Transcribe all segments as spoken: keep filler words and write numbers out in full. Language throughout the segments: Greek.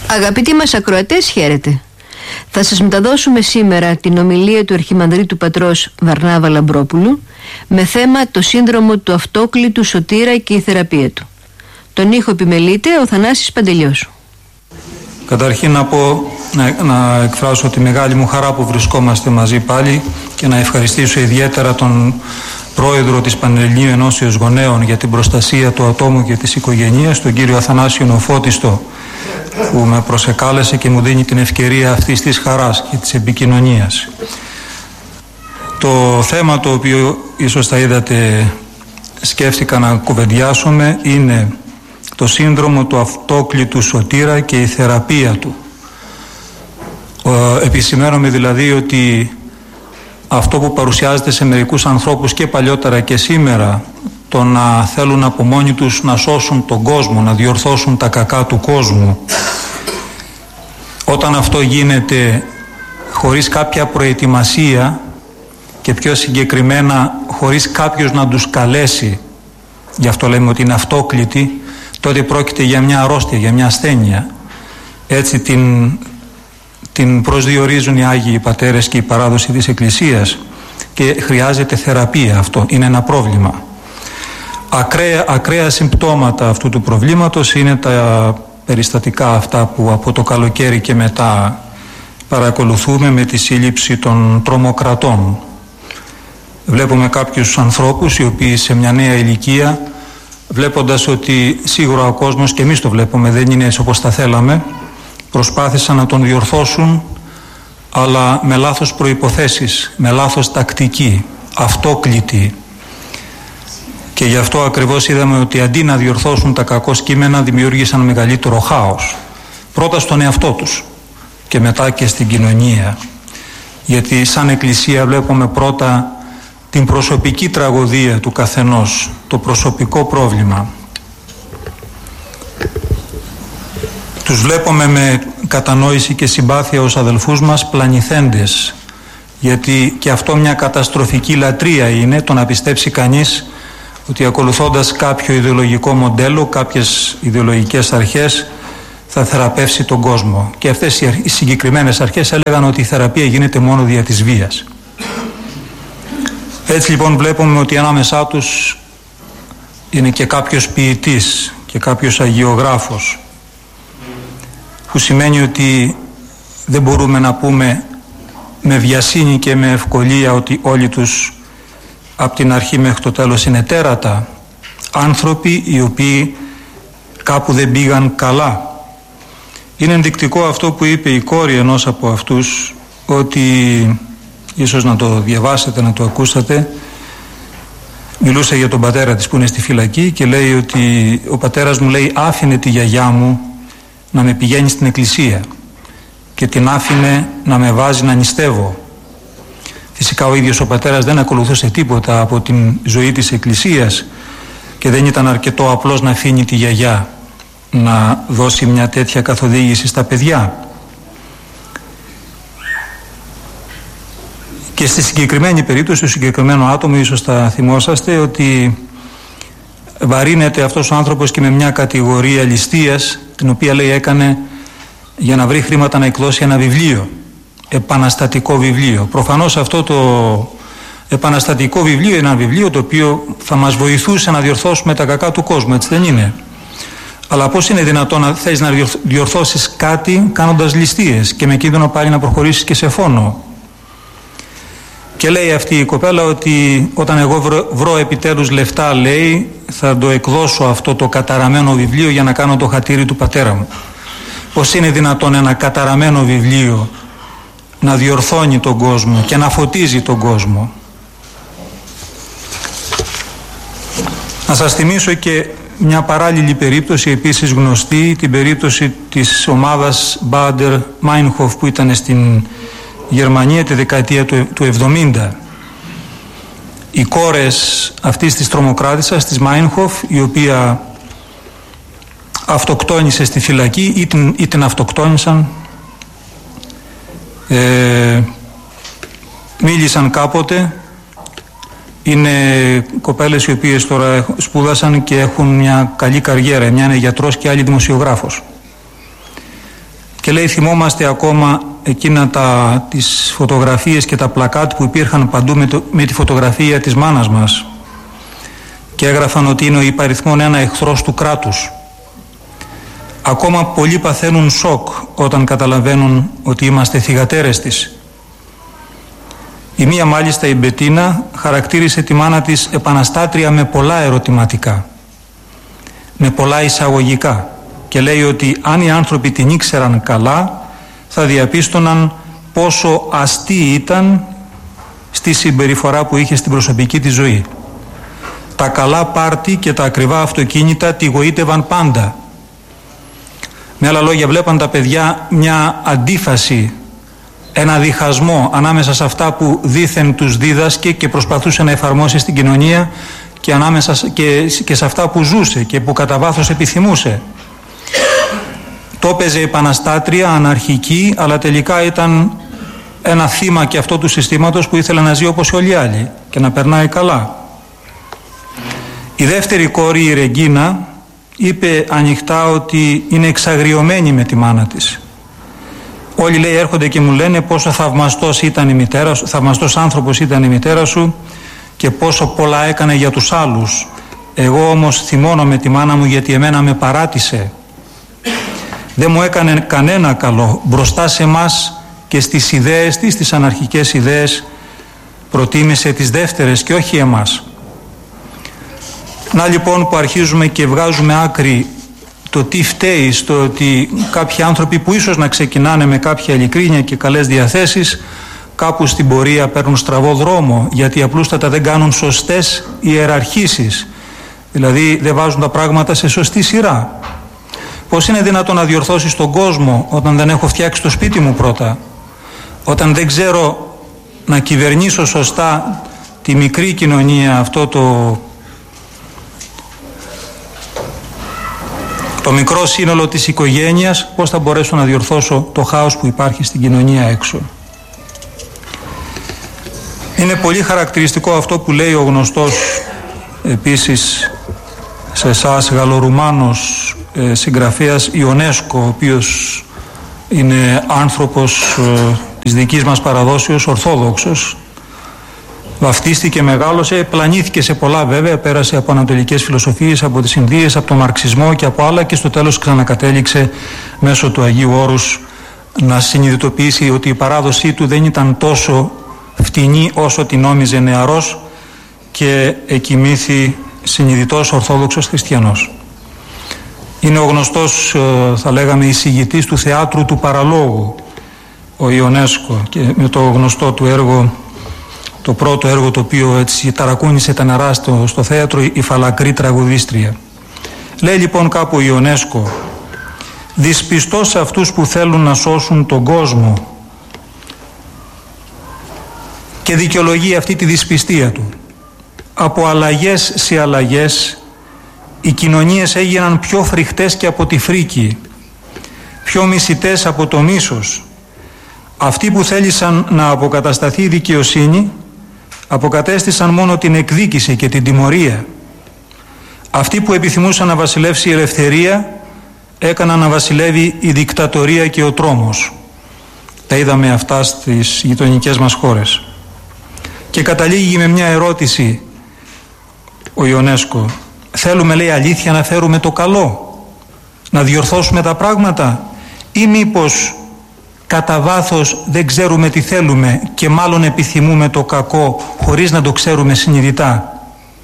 Αγαπητοί μας ακροατές, χαίρετε. Θα σας μεταδώσουμε σήμερα την ομιλία του Αρχιμανδρίτου Πατρός Βαρνάβα Λαμπρόπουλου με θέμα το σύνδρομο του αυτόκλητου Σωτήρα και η θεραπεία του. Τον ήχο επιμελείται ο Θανάσης Παντελιώσου. Καταρχήν να πω, να, να εκφράσω τη μεγάλη μου χαρά που βρισκόμαστε μαζί πάλι και να ευχαριστήσω ιδιαίτερα τον πρόεδρο της Πανελληνίου Ενώσεως Γονέων για την προστασία του ατόμου και της οικογένειας, τον κύριο Αθανάσιο Νοφώτιστο, που με προσεκάλεσε και μου δίνει την ευκαιρία αυτής της χαράς και της επικοινωνίας. Το θέμα το οποίο ίσως θα είδατε σκέφτηκα να κουβεντιάσουμε είναι το σύνδρομο του αυτόκλητου Σωτήρα και η θεραπεία του. Επισημαίνομαι δηλαδή ότι αυτό που παρουσιάζεται σε μερικούς ανθρώπους και παλιότερα και σήμερα, το να θέλουν από μόνοι τους να σώσουν τον κόσμο, να διορθώσουν τα κακά του κόσμου, όταν αυτό γίνεται χωρίς κάποια προετοιμασία και πιο συγκεκριμένα χωρίς κάποιος να τους καλέσει, γι' αυτό λέμε ότι είναι αυτόκλητοι, τότε πρόκειται για μια αρρώστια, για μια ασθένεια. Έτσι την, την προσδιορίζουν οι Άγιοι Πατέρες και η παράδοση της Εκκλησίας, και χρειάζεται θεραπεία. Αυτό είναι ένα πρόβλημα. Ακραία, ακραία συμπτώματα αυτού του προβλήματος είναι τα περιστατικά αυτά που από το καλοκαίρι και μετά παρακολουθούμε με τη σύλληψη των τρομοκρατών. Βλέπουμε κάποιους ανθρώπους οι οποίοι σε μια νέα ηλικία, βλέποντας ότι σίγουρα ο κόσμος, και εμείς το βλέπουμε, δεν είναι έτσι όπως τα θέλαμε, προσπάθησαν να τον διορθώσουν, αλλά με λάθος προϋποθέσεις, με λάθος τακτική, αυτόκλητη. Και γι' αυτό ακριβώς είδαμε ότι αντί να διορθώσουν τα κακό κείμενα, δημιούργησαν μεγαλύτερο χάος. Πρώτα στον εαυτό τους και μετά και στην κοινωνία. Γιατί σαν Εκκλησία βλέπουμε πρώτα την προσωπική τραγωδία του καθενός, το προσωπικό πρόβλημα. Τους βλέπουμε με κατανόηση και συμπάθεια ως αδελφούς μας πλανηθέντες, γιατί και αυτό μια καταστροφική λατρεία είναι, το να πιστέψει κανείς ότι ακολουθώντας κάποιο ιδεολογικό μοντέλο, κάποιες ιδεολογικές αρχές, θα θεραπεύσει τον κόσμο. Και αυτές οι συγκεκριμένες αρχές έλεγαν ότι η θεραπεία γίνεται μόνο δια της βίας. Έτσι λοιπόν βλέπουμε ότι ανάμεσά τους είναι και κάποιος ποιητής και κάποιος αγιογράφος, που σημαίνει ότι δεν μπορούμε να πούμε με βιασύνη και με ευκολία ότι όλοι τους από την αρχή μέχρι το τέλος είναι τέρατα, άνθρωποι οι οποίοι κάπου δεν πήγαν καλά. Είναι ενδεικτικό αυτό που είπε η κόρη ενός από αυτούς, ότι ίσως να το διαβάσετε, να το ακούσατε, μιλούσε για τον πατέρα της που είναι στη φυλακή και λέει ότι ο πατέρας μου, λέει, άφηνε τη γιαγιά μου να με πηγαίνει στην εκκλησία και την άφηνε να με βάζει να νηστεύω. Φυσικά ο ίδιος ο πατέρας δεν ακολουθούσε τίποτα από την ζωή της εκκλησίας και δεν ήταν αρκετό απλώς να αφήνει τη γιαγιά να δώσει μια τέτοια καθοδήγηση στα παιδιά. Και στη συγκεκριμένη περίπτωση, το συγκεκριμένο άτομο, ίσως θα θυμόσαστε ότι βαρύνεται αυτός ο άνθρωπος και με μια κατηγορία ληστείας, την οποία, λέει, έκανε για να βρει χρήματα να εκδώσει ένα βιβλίο, επαναστατικό βιβλίο. Προφανώς αυτό το επαναστατικό βιβλίο είναι ένα βιβλίο το οποίο θα μας βοηθούσε να διορθώσουμε τα κακά του κόσμου, έτσι δεν είναι? Αλλά πώς είναι δυνατόν να θες να διορθώσεις κάτι κάνοντας ληστείες και με κίνδυνο πάλι να προχωρήσεις και σε φόνο? Και λέει αυτή η κοπέλα ότι όταν εγώ βρω, βρω επιτέλους λεφτά, λέει, θα το εκδώσω αυτό το καταραμένο βιβλίο για να κάνω το χατήρι του πατέρα μου. Πώς είναι δυνατόν ένα καταραμένο βιβλίο να διορθώνει τον κόσμο και να φωτίζει τον κόσμο? Να σας θυμίσω και μια παράλληλη περίπτωση, επίσης γνωστή, την περίπτωση της ομάδας Μπάντερ Μάινχοφ που ήταν στην Γερμανία τη δεκαετία του εβδομήντα. Οι κόρες αυτής της τρομοκράτισσας, της Μάινχοφ, η οποία αυτοκτόνησε στη φυλακή ή την, ή την αυτοκτόνησαν, ε, μίλησαν κάποτε. Είναι κοπέλες οι οποίες τώρα σπούδασαν και έχουν μια καλή καριέρα. Μια είναι γιατρός και άλλη δημοσιογράφος. Και λέει, θυμόμαστε ακόμα εκείνα τα, τις φωτογραφίες και τα πλακάτ που υπήρχαν παντού με, το, με τη φωτογραφία της μάνας μας και έγραφαν ότι είναι ο υπαριθμόν ένα εχθρός του κράτους. Ακόμα πολλοί παθαίνουν σοκ όταν καταλαβαίνουν ότι είμαστε θυγατέρες της. Η μία μάλιστα, η Μπετίνα, χαρακτήρισε τη μάνα της επαναστάτρια με πολλά ερωτηματικά, με πολλά εισαγωγικά, και λέει ότι αν οι άνθρωποι την ήξεραν καλά θα διαπίστωναν πόσο αστή ήταν στη συμπεριφορά που είχε στην προσωπική της ζωή. Τα καλά πάρτι και τα ακριβά αυτοκίνητα τη γοήτευαν πάντα. Με άλλα λόγια, βλέπαν τα παιδιά μια αντίφαση, ένα διχασμό ανάμεσα σε αυτά που δήθεν τους δίδασκε και προσπαθούσε να εφαρμόσει στην κοινωνία και, ανάμεσα και, και σε αυτά που ζούσε και που κατά βάθος επιθυμούσε. Το έπαιζε επαναστάτρια, αναρχική, αλλά τελικά ήταν ένα θύμα και αυτό του συστήματος που ήθελε να ζει όπως όλοι οι άλλοι και να περνάει καλά. Η δεύτερη κόρη, η Ρεγκίνα, είπε ανοιχτά ότι είναι εξαγριωμένη με τη μάνα της. Όλοι, λέει, έρχονται και μου λένε πόσο θαυμαστός ήταν η μητέρα σου, θαυμαστός άνθρωπος ήταν η μητέρα σου και πόσο πολλά έκανε για τους άλλους. Εγώ όμως θυμώνω με τη μάνα μου γιατί εμένα με παράτησε. Δεν μου έκανε κανένα καλό. Μπροστά σε εμάς και στις ιδέες της, τις αναρχικές ιδέες, προτίμησε τις δεύτερες και όχι εμάς. Να λοιπόν που αρχίζουμε και βγάζουμε άκρη το τι φταίει στο ότι κάποιοι άνθρωποι που ίσως να ξεκινάνε με κάποια ειλικρίνεια και καλές διαθέσεις, κάπου στην πορεία παίρνουν στραβό δρόμο, γιατί απλούστατα δεν κάνουν σωστές ιεραρχήσεις, δηλαδή δεν βάζουν τα πράγματα σε σωστή σειρά. Πώς είναι δυνατόν να διορθώσεις τον κόσμο όταν δεν έχω φτιάξει το σπίτι μου πρώτα, όταν δεν ξέρω να κυβερνήσω σωστά τη μικρή κοινωνία, αυτό το το μικρό σύνολο της οικογένειας, πώς θα μπορέσω να διορθώσω το χάος που υπάρχει στην κοινωνία έξω. Είναι πολύ χαρακτηριστικό αυτό που λέει ο γνωστός επίσης σε εσάς Γαλλορουμάνος ε, συγγραφέας Ιονέσκο, ο οποίος είναι άνθρωπος ε, της δικής μας παραδόσεως, ορθόδοξος. Βαφτίστηκε, μεγάλωσε, πλανήθηκε σε πολλά βέβαια, πέρασε από ανατολικές φιλοσοφίες, από τις Ινδίες, από τον μαρξισμό και από άλλα και στο τέλος ξανακατέληξε μέσω του Αγίου Όρους να συνειδητοποιήσει ότι η παράδοσή του δεν ήταν τόσο φτηνή όσο την νόμιζε νεαρός και εκοιμήθη συνειδητός ορθόδοξος χριστιανός. Είναι ο γνωστός, θα λέγαμε, εισηγητής του θεάτρου του παραλόγου, ο Ιονέσκο, και με το γνωστό του έργο, το πρώτο έργο το οποίο έτσι ταρακούνησε τα νερά στο, στο θέατρο, η Φαλακρή τραγουδίστρια. Λέει λοιπόν κάπου ο Ιονέσκο, δυσπιστός σε αυτούς που θέλουν να σώσουν τον κόσμο, και δικαιολογεί αυτή τη δυσπιστία του. Από αλλαγές σε αλλαγές οι κοινωνίες έγιναν πιο φρικτές και από τη φρίκη, πιο μισητές από το μίσος. Αυτοί που θέλησαν να αποκατασταθεί η δικαιοσύνη αποκατέστησαν μόνο την εκδίκηση και την τιμωρία. Αυτοί που επιθυμούσαν να βασιλεύσει η ελευθερία έκαναν να βασιλεύει η δικτατορία και ο τρόμος. Τα είδαμε αυτά στις γειτονικές μας χώρες. Και καταλήγει με μια ερώτηση ο Ιονέσκο. Θέλουμε, λέει, αλήθεια να φέρουμε το καλό, να διορθώσουμε τα πράγματα, ή μήπως κατά βάθος δεν ξέρουμε τι θέλουμε και μάλλον επιθυμούμε το κακό χωρίς να το ξέρουμε συνειδητά?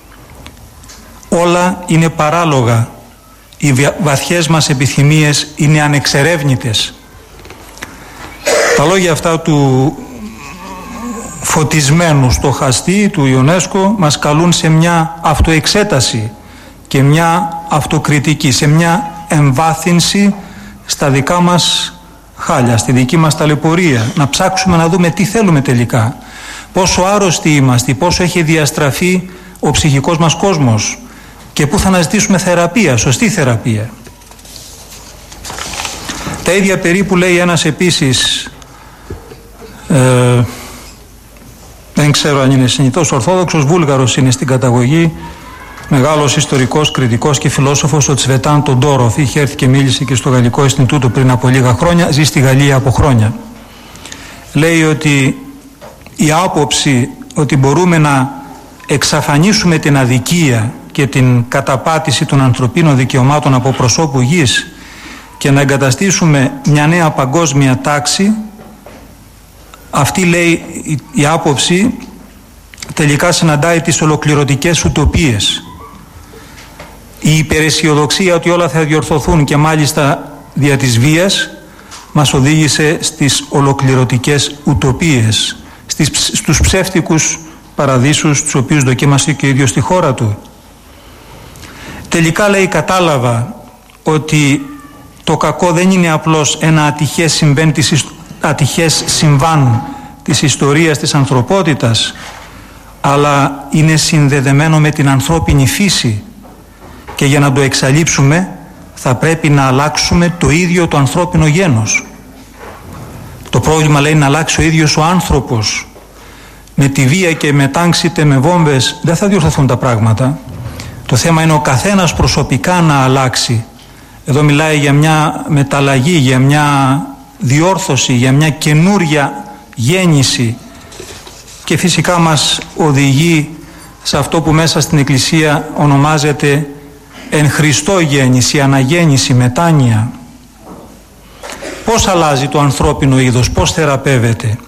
Όλα είναι παράλογα. Οι βαθιές μας επιθυμίες είναι ανεξερεύνητες. Τα λόγια αυτά του φωτισμένου στοχαστή του Ιονέσκο μας καλούν σε μια αυτοεξέταση και μια αυτοκριτική, σε μια εμβάθυνση στα δικά μας χάλια, στη δική μας ταλαιπωρία, να ψάξουμε να δούμε τι θέλουμε τελικά, πόσο άρρωστοι είμαστε, πόσο έχει διαστραφεί ο ψυχικός μας κόσμος και πού θα αναζητήσουμε θεραπεία, σωστή θεραπεία. Τα ίδια περίπου λέει ένας επίσης, ε, δεν ξέρω αν είναι συνηθώς ορθόδοξος, Βούλγαρος είναι στην καταγωγή, μεγάλος ιστορικός, κριτικός και φιλόσοφος, ο Τσβετάν Τοντόροφ. Είχε έρθει και μίλησε και στο Γαλλικό Ινστιτούτο πριν από λίγα χρόνια, ζει στη Γαλλία από χρόνια. Λέει ότι η άποψη ότι μπορούμε να εξαφανίσουμε την αδικία και την καταπάτηση των ανθρωπίνων δικαιωμάτων από προσώπου γης και να εγκαταστήσουμε μια νέα παγκόσμια τάξη, αυτή, λέει, η άποψη τελικά συναντάει τις ολοκληρωτικές ουτοπίες. Η υπεραισιοδοξία ότι όλα θα διορθωθούν και μάλιστα δια της βίας μας οδήγησε στις ολοκληρωτικές ουτοπίες, στις, στους ψεύτικους παραδείσους τους οποίους δοκίμασε και ο ίδιος στη χώρα του. Τελικά, λέει, κατάλαβα ότι το κακό δεν είναι απλώς ένα ατυχές συμβάν της, ατυχές συμβάν της ιστορίας της ανθρωπότητας, αλλά είναι συνδεδεμένο με την ανθρώπινη φύση και για να το εξαλείψουμε θα πρέπει να αλλάξουμε το ίδιο το ανθρώπινο γένος. Το πρόβλημα, λέει, είναι να αλλάξει ο ίδιος ο άνθρωπος. Με τη βία και με τάξη είτε με βόμβες δεν θα διορθωθούν τα πράγματα. Το θέμα είναι ο καθένας προσωπικά να αλλάξει. Εδώ μιλάει για μια μεταλλαγή, για μια διόρθωση, για μια καινούρια γέννηση και φυσικά μας οδηγεί σε αυτό που μέσα στην Εκκλησία ονομάζεται εν Χριστώ γέννηση, αναγέννηση, μετάνοια. Πώς αλλάζει το ανθρώπινο είδος, πώς θεραπεύεται?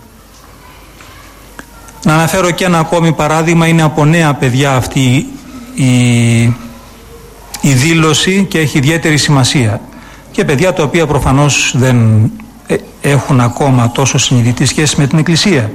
Να αναφέρω και ένα ακόμη παράδειγμα, είναι από νέα παιδιά αυτή η, η δήλωση και έχει ιδιαίτερη σημασία. Και παιδιά τα οποία προφανώς δεν έχουν ακόμα τόσο συνειδητή σχέση με την Εκκλησία.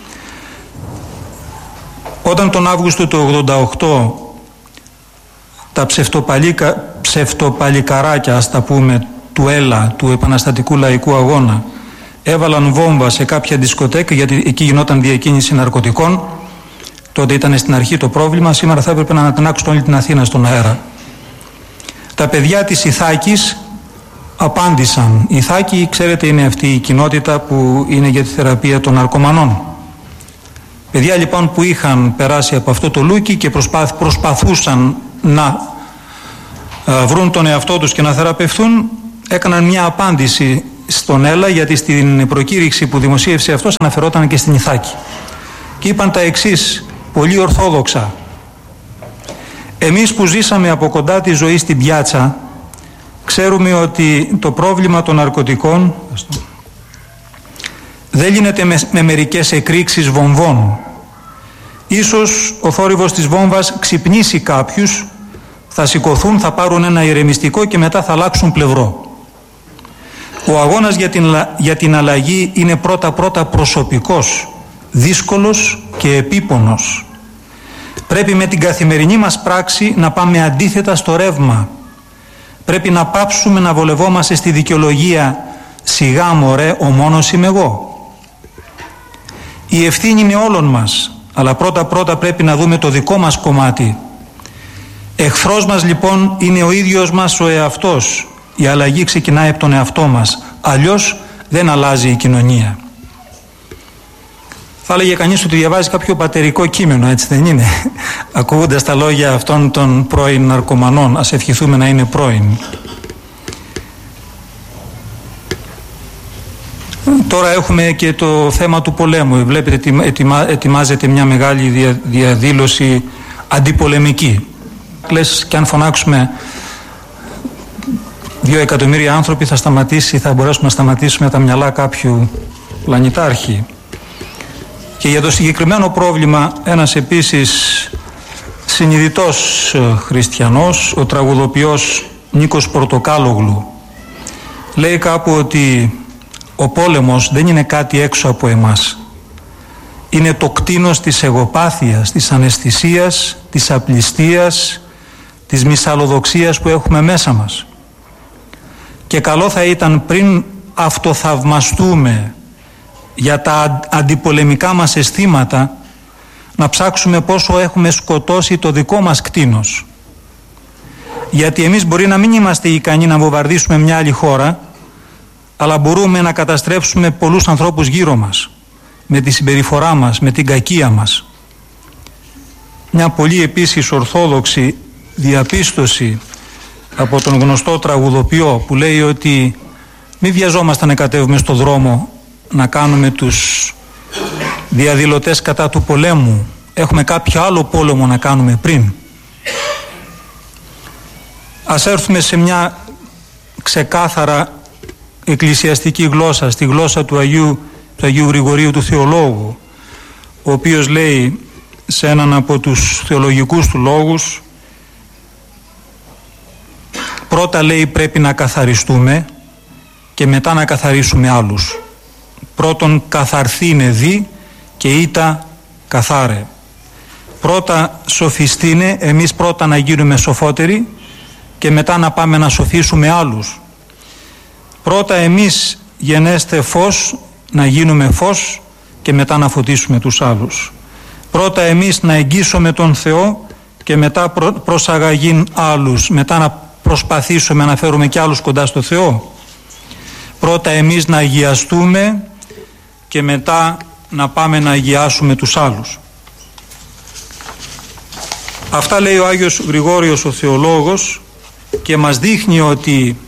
Όταν τον Αύγουστο του ογδόντα οκτώ τα ψευτοπαλικα, ψευτοπαλικαράκια, ας τα πούμε, του ΕΛΑ, του Επαναστατικού Λαϊκού Αγώνα, έβαλαν βόμβα σε κάποια δισκοτέκα, γιατί εκεί γινόταν διακίνηση ναρκωτικών. Τότε ήταν στην αρχή το πρόβλημα, σήμερα θα έπρεπε να ανατινάξουν όλη την Αθήνα στον αέρα. Τα παιδιά της Ιθάκης απάντησαν. Η Ιθάκη, ξέρετε, είναι αυτή η κοινότητα που είναι για τη θεραπεία των ναρκωμανών. Παιδιά λοιπόν που είχαν περάσει από αυτό το λούκι και προσπάθ, προσπαθούσαν να ε, βρουν τον εαυτό τους και να θεραπευθούν, έκαναν μια απάντηση στον ΕΛΑ, γιατί στην προκήρυξη που δημοσίευσε αυτός αναφερόταν και στην Ιθάκη. Και είπαν τα εξής, πολύ ορθόδοξα. Εμείς που ζήσαμε από κοντά τη ζωή στην πιάτσα, ξέρουμε ότι το πρόβλημα των ναρκωτικών δεν λύνεται με, με μερικές εκρήξεις βομβών. Ίσως ο θόρυβος της βόμβας ξυπνήσει κάποιους, θα σηκωθούν, θα πάρουν ένα ηρεμιστικό και μετά θα αλλάξουν πλευρό. Ο αγώνας για την, για την αλλαγή είναι πρώτα-πρώτα προσωπικός, δύσκολος και επίπονος. Πρέπει με την καθημερινή μας πράξη να πάμε αντίθετα στο ρεύμα. Πρέπει να πάψουμε να βολευόμαστε στη δικαιολογία «σιγά μωρέ, ο μόνος είμαι εγώ». Η ευθύνη είναι όλων μας, αλλά πρώτα-πρώτα πρέπει να δούμε το δικό μας κομμάτι. Εχθρός μας λοιπόν είναι ο ίδιος μας ο εαυτός. Η αλλαγή ξεκινάει από τον εαυτό μας, αλλιώς δεν αλλάζει η κοινωνία. Θα έλεγε κανείς ότι διαβάζει κάποιο πατερικό κείμενο, έτσι δεν είναι? Ακούγοντας τα λόγια αυτών των πρώην ναρκωμανών, ας ευχηθούμε να είναι πρώην. Τώρα έχουμε και το θέμα του πολέμου. Βλέπετε, ετοιμα, ετοιμάζεται μια μεγάλη δια, διαδήλωση αντιπολεμική. Λες, και αν φωνάξουμε δύο εκατομμύρια άνθρωποι θα σταματήσει, θα μπορέσουμε να σταματήσουμε τα μυαλά κάποιου πλανητάρχη. Και για το συγκεκριμένο πρόβλημα ένας επίσης συνειδητός χριστιανός, ο τραγουδοποιός Νίκος Πορτοκάλογλου, λέει κάπου ότι ο πόλεμος δεν είναι κάτι έξω από εμάς. Είναι το κτήνος της εγωπάθειας, της αναισθησίας, της απληστίας, της μυσαλλοδοξίας που έχουμε μέσα μας. Και καλό θα ήταν πριν αυτοθαυμαστούμε για τα αντιπολεμικά μας αισθήματα να ψάξουμε πόσο έχουμε σκοτώσει το δικό μας κτήνος. Γιατί εμείς μπορεί να μην είμαστε ικανοί να βομβαρδίσουμε μια άλλη χώρα, αλλά μπορούμε να καταστρέψουμε πολλούς ανθρώπους γύρω μας με τη συμπεριφορά μας, με την κακία μας. Μια πολύ επίσης ορθόδοξη διαπίστωση από τον γνωστό τραγουδοποιό που λέει ότι μη βιαζόμαστε να κατέβουμε στο δρόμο να κάνουμε τους διαδηλωτές κατά του πολέμου. Έχουμε κάποιο άλλο πόλεμο να κάνουμε πριν. Ας έρθουμε σε μια ξεκάθαρα εκκλησιαστική γλώσσα, στη γλώσσα του Αγίου, του Αγίου Γρηγορίου του Θεολόγου, ο οποίος λέει σε έναν από τους θεολογικούς του λόγους, πρώτα λέει πρέπει να καθαριστούμε και μετά να καθαρίσουμε άλλους. Πρώτον καθαρθήνε δι και ήτα καθάρε. Πρώτα σοφιστήνε, εμείς πρώτα να γίνουμε σοφότεροι και μετά να πάμε να σοφίσουμε άλλους. Πρώτα εμείς γενέστε φως, να γίνουμε φως και μετά να φωτίσουμε τους άλλους. Πρώτα εμείς να εγγύσουμε τον Θεό και μετά προ, προσαγαγήν άλλους, μετά να προσπαθήσουμε να φέρουμε κι άλλους κοντά στο Θεό. Πρώτα εμείς να αγιαστούμε και μετά να πάμε να αγιάσουμε τους άλλους. Αυτά λέει ο Άγιος Γρηγόριος ο Θεολόγος και μας δείχνει ότι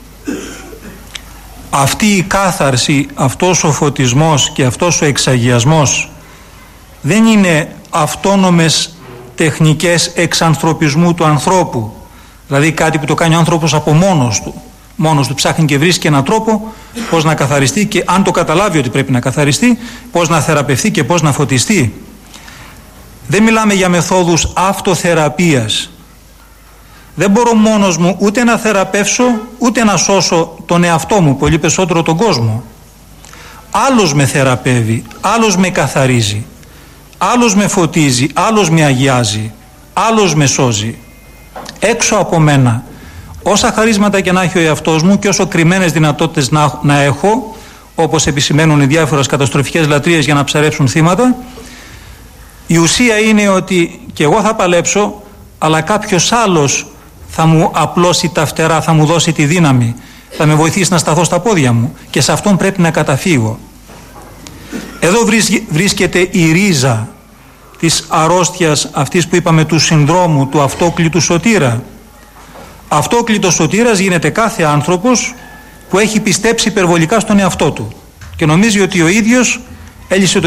αυτή η κάθαρση, αυτός ο φωτισμός και αυτός ο εξαγιασμός δεν είναι αυτόνομες τεχνικές εξανθρωπισμού του ανθρώπου, δηλαδή κάτι που το κάνει ο άνθρωπος από μόνος του. Μόνος του ψάχνει και βρίσκει έναν τρόπο πώς να καθαριστεί και αν το καταλάβει ότι πρέπει να καθαριστεί, πώς να θεραπευθεί και πώς να φωτιστεί. Δεν μιλάμε για μεθόδους αυτοθεραπείας. Δεν μπορώ μόνος μου ούτε να θεραπεύσω ούτε να σώσω τον εαυτό μου, πολύ περισσότερο τον κόσμο. Άλλος με θεραπεύει, άλλος με καθαρίζει, άλλος με φωτίζει, άλλος με αγιάζει, άλλος με σώζει. Έξω από μένα, όσα χαρίσματα και να έχει ο εαυτός μου και όσο κρυμμένες δυνατότητες να, να έχω, όπως επισημαίνουν οι διάφορες καταστροφικές λατρείες για να ψαρέψουν θύματα, η ουσία είναι ότι και εγώ θα παλέψω, αλλά κάποιος άλλος θα μου απλώσει τα φτερά, θα μου δώσει τη δύναμη, θα με βοηθήσει να σταθώ στα πόδια μου και σε αυτόν πρέπει να καταφύγω. Εδώ βρίσκεται η ρίζα της αρρώστιας αυτής που είπαμε του συνδρόμου του αυτόκλητου σωτήρα. Αυτόκλητος σωτήρας γίνεται κάθε άνθρωπος που έχει πιστέψει υπερβολικά στον εαυτό του και νομίζει ότι ο ίδιος έλυσε το